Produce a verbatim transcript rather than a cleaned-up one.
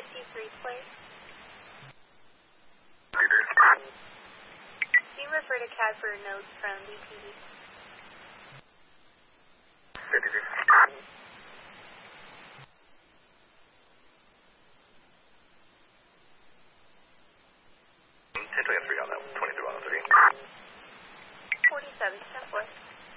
fifty-three, please. Can you refer to C A D for notes from D T V? ten twenty-three on that, twenty-three one oh three. forty-seven, ten four.